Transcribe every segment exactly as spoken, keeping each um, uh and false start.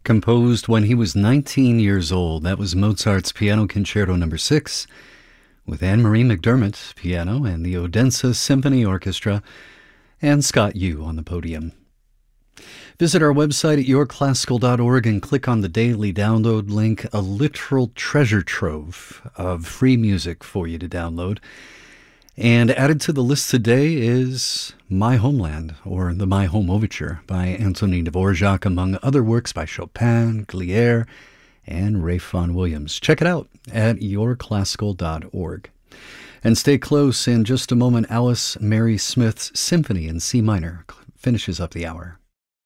Composed when he was nineteen years old, that was Mozart's Piano Concerto Number six, with Anne-Marie McDermott, piano, and the Odense Symphony Orchestra, and Scott Yu on the podium. Visit our website at your classical dot org and click on the daily download link, a literal treasure trove of free music for you to download. And added to the list today is My Homeland, or the My Home Overture by Antonin Dvorak, among other works by Chopin, Glier, and Ralph Vaughan Williams. Check it out at your classical dot org. And stay close. In just a moment, Alice Mary Smith's Symphony in C minor finishes up the hour.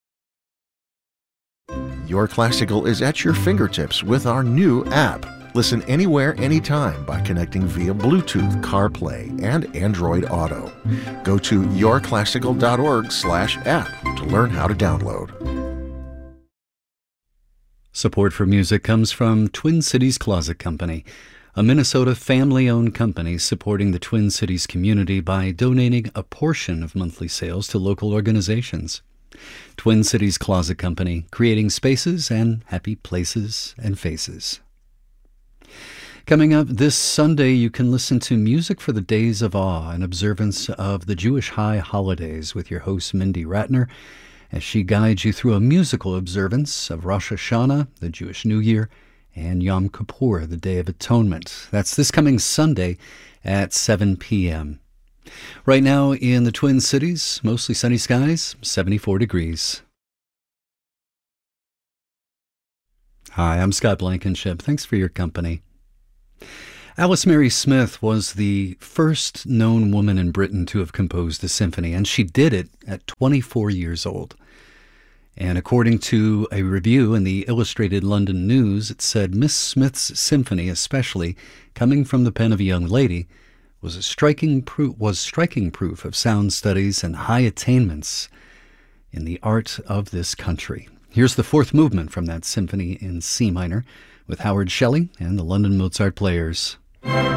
Your Classical is at your fingertips with our new app. Listen anywhere, anytime by connecting via Bluetooth, CarPlay, and Android Auto. Go to your classical dot org slash app to learn how to download. Support for music comes from Twin Cities Closet Company, a Minnesota family-owned company supporting the Twin Cities community by donating a portion of monthly sales to local organizations. Twin Cities Closet Company, creating spaces and happy places and faces. Coming up this Sunday, you can listen to Music for the Days of Awe, an observance of the Jewish high holidays with your host Mindy Ratner, as she guides you through a musical observance of Rosh Hashanah, the Jewish New Year, and Yom Kippur, the Day of Atonement. That's this coming Sunday at seven p.m. Right now in the Twin Cities, mostly sunny skies, seventy-four degrees. Hi, I'm Scott Blankenship. Thanks for your company. Alice Mary Smith was the first known woman in Britain to have composed a symphony, and she did it at twenty-four years old. And according to a review in the Illustrated London News, it said Miss Smith's symphony, especially coming from the pen of a young lady, was a striking proof was striking proof of sound studies and high attainments in the art of this country. Here's the fourth movement from that symphony in C minor, with Howard Shelley and the London Mozart Players.